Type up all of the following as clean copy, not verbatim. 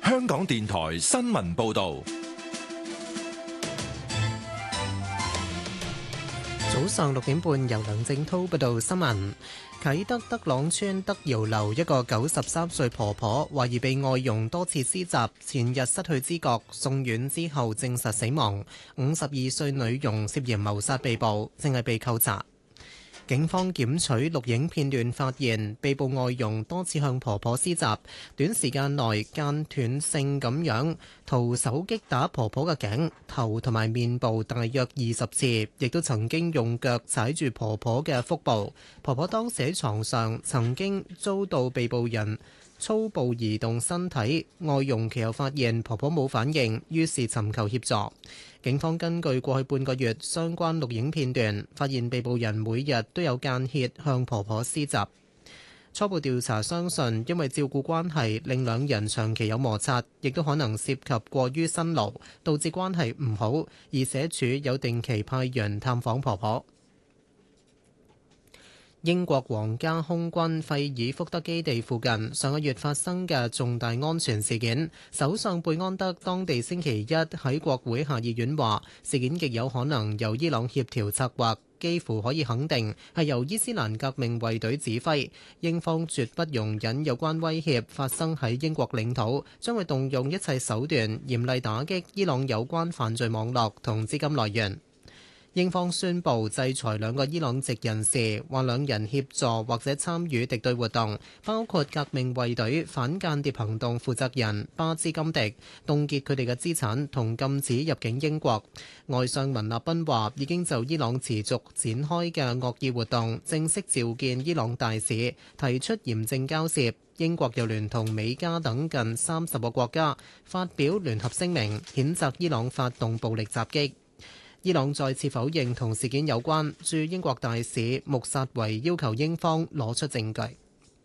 香港電台新聞報道。 早上6點半，由梁正滔報道新聞。啟德德朗村德堯樓一個93歲婆婆懷疑被外傭多次施襲，前日失去知覺，送院之後證實死亡。52歲女傭涉嫌謀殺被捕，正係被扣查。警方檢取錄影片段，發現被捕外傭多次向婆婆施襲，短時間內間斷性咁樣徒手擊打婆婆嘅頸、頭同埋面部大約20次，亦都曾經用腳踩住婆婆嘅腹部。婆婆當時喺床上，曾經遭到被捕人粗暴移動身體，外傭其後發現婆婆冇反應，於是尋求協助。警方根據過去半個月相關錄影片段，發現被捕人每日都有間歇向婆婆施襲。初步調查相信，因為照顧關係令兩人長期有摩擦，亦都可能涉及過於辛勞，導致關係唔好，而社署有定期派人探訪婆婆。英國皇家空軍費爾福德基地附近上個月發生嘅重大安全事件，首相貝安德當地星期一喺國會下議院話，事件極有可能由伊朗協調策劃，幾乎可以肯定係由伊斯蘭革命衛隊指揮。英方絕不容忍有關威脅發生喺英國領土，將會動用一切手段嚴厲打擊伊朗有關犯罪網絡同資金來源。英方宣布制裁兩個伊朗籍人士，話兩人協助或者參與敵對活動，包括革命衛隊反間諜行動負責人巴茲金迪，凍結佢哋嘅資產同禁止入境英國。外相文納賓話已經就伊朗持續展開嘅惡意活動正式召見伊朗大使，提出嚴正交涉。英國又聯同美加等近30個國家發表聯合聲明，譴責伊朗發動暴力襲擊。伊朗再次否認同事件有關，駐英國大使穆薩維要求英方攞出證據。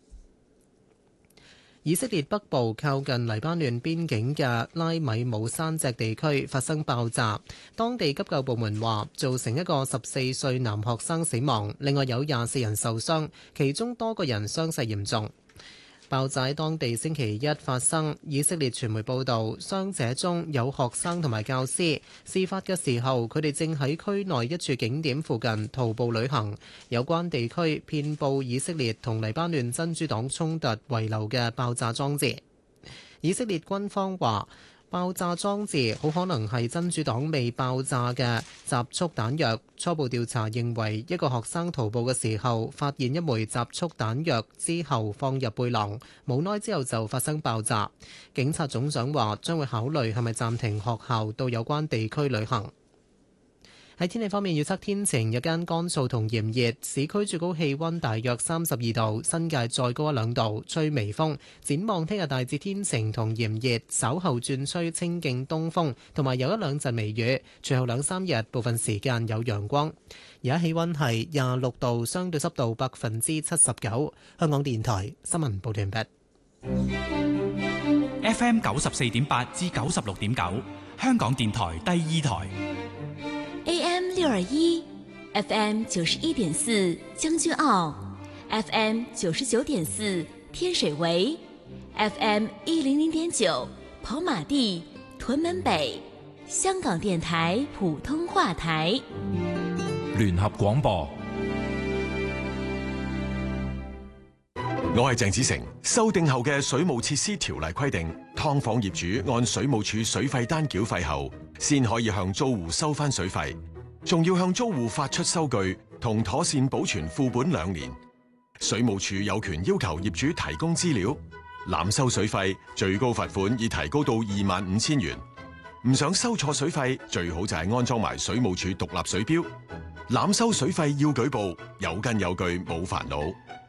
以色列北部靠近黎巴嫩邊境嘅拉米姆山脊地區發生爆炸，當地急救部門話造成一個14歲男學生死亡，另外有24人受傷，其中多個人傷勢嚴重。爆炸喺當地星期一發生，以色列傳媒報道，傷者中有學生同埋教師。事發嘅時候，佢哋正喺區內一處景點附近徒步旅行。有關地區遍佈以色列同黎巴嫩真主黨衝突遺留嘅爆炸裝置。以色列軍方話，爆炸裝置好可能係真主黨未爆炸嘅集束彈藥。初步調查認為，一個學生徒步嘅時候發現一枚集束彈藥之後放入背囊，無耐之後就發生爆炸。警察總長話將會考慮係咪暫停學校到有關地區旅行。喺天氣方面，預測天晴，日間乾燥同炎熱，市區最高氣溫大約32度，新界再高1-2度，吹微風。展望聽日大致天晴同炎熱，稍後轉吹清勁東風，同埋有1-2陣微雨。隨後2-3日部分時間有陽光。而家氣溫係26度，相對濕度79%。香港電台新聞報道完畢。FM 94.8至96.9，香港電台第2台。 AM 621 FM 91.4將軍澳 FM 99.4天水圍 FM 100.9跑馬地屯門北香港電台普通話台聯合廣播。 我係鄭子誠。修訂後嘅水務設施條例規定，劏房業主按水務署水費單繳費後，先可以向租戶收返水費，仲要向租戶發出收據同妥善保存副本2年。水務署有權要求業主提供資料。濫收水費，最高罰款已提高到25,000元。唔想收錯水費，最好就係安裝埋水務署獨立水錶。濫收水費要舉報，有根有據冇煩惱。